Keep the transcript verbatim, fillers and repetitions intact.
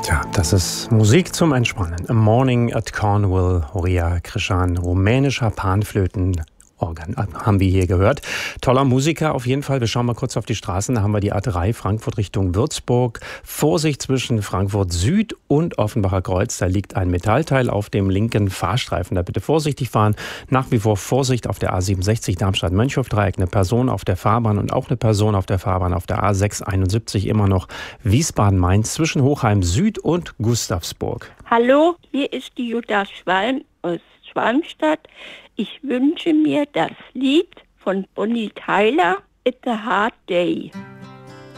Tja, das ist Musik zum Entspannen. A Morning at Cornwall, Horia Krishan, rumänischer Panflöten. Organ haben wir hier gehört. Toller Musiker auf jeden Fall. Wir schauen mal kurz auf die Straßen. Da haben wir die A drei Frankfurt Richtung Würzburg. Vorsicht zwischen Frankfurt Süd und Offenbacher Kreuz. Da liegt ein Metallteil auf dem linken Fahrstreifen. Da bitte vorsichtig fahren. Nach wie vor Vorsicht auf der A siebenundsechzig Darmstadt-Mönchhof-Dreieck. Eine Person auf der Fahrbahn und auch eine Person auf der Fahrbahn auf der A sechs einundsiebzig. Immer noch Wiesbaden-Mainz zwischen Hochheim Süd und Gustavsburg. Hallo, hier ist die Jutta Schwalm aus Schwalmstadt. Ich wünsche mir das Lied von Bonnie Tyler, It's a Hard Day.